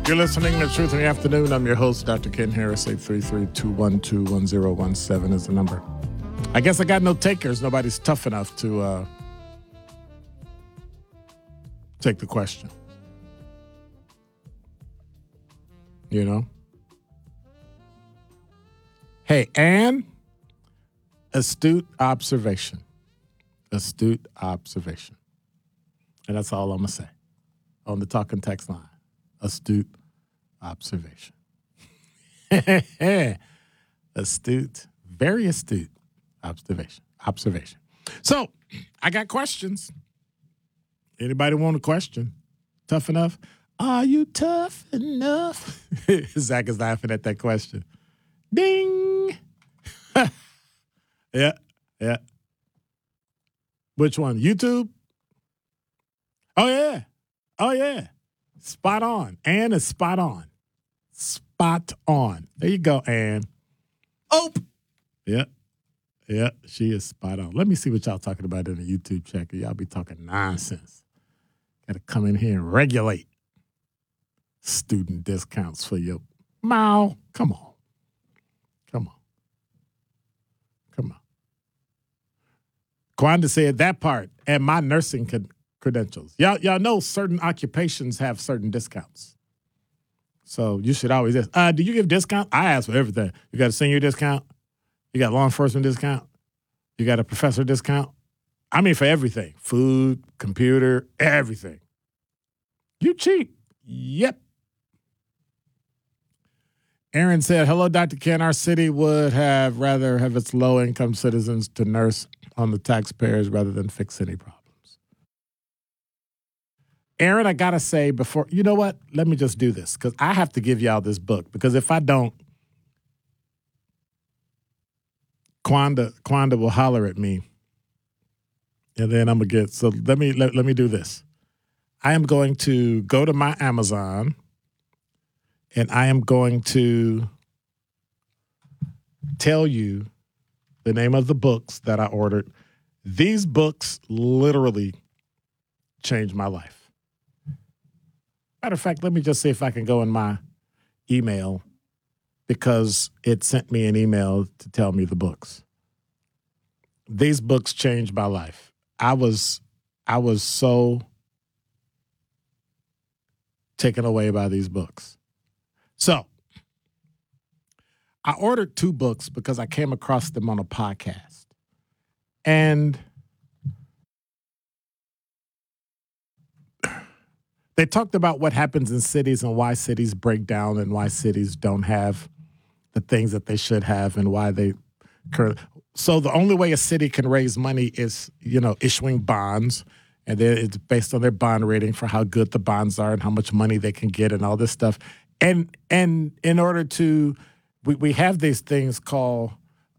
You're listening to Truth in the Afternoon. I'm your host, Dr. Ken Harris. 833-212-1017 is the number. I guess I got no takers. Nobody's tough enough to take the question. You know? Hey, Ann, astute observation. Astute observation. And that's all I'm going to say on the talking text line. Astute observation. Astute, very astute observation. So, I got questions. Anybody want a question? Tough enough? Are you tough enough? Zach is laughing at that question. Ding! Yeah. Which one? YouTube? Oh, yeah. Spot on. Ann is spot on. Spot on. There you go, Ann. Oh! Yeah, she is spot on. Let me see what y'all talking about in the YouTube chat. Y'all be talking nonsense. Got to come in here and regulate. Student discounts for your mouth. Come on. Kwanda said that part and my nursing credentials. Y'all know certain occupations have certain discounts. So you should always ask, do you give discount? I ask for everything. You got a senior discount? You got law enforcement discount? You got a professor discount? I mean, for everything. Food, computer, everything. You cheap. Yep. Aaron said, hello, Dr. Ken. Our city would rather have its low-income citizens to nurse on the taxpayers rather than fix any problems. Aaron, I got to say before, you know what? Let me just do this because I have to give y'all this book because if I don't, Kwanda will holler at me and then I'm going to get, so let me do this. I am going to go to my Amazon and I am going to tell you the name of the books that I ordered. These books literally changed my life. Matter of fact, let me just see if I can go in my email because it sent me an email to tell me the books. These books changed my life. I was so taken away by these books. So, I ordered 2 books because I came across them on a podcast. And they talked about what happens in cities and why cities break down and why cities don't have the things that they should have and why they currently. So the only way a city can raise money is, issuing bonds. And then it's based on their bond rating for how good the bonds are and how much money they can get and all this stuff. And in order to, we have these things called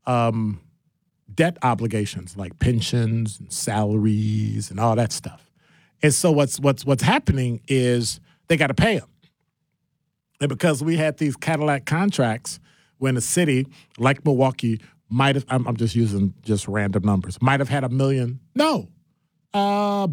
debt obligations like pensions and salaries and all that stuff. And so what's happening is they got to pay them. And because we had these Cadillac contracts when a city like Milwaukee might have, I'm just using just random numbers, might have had $1 million. No.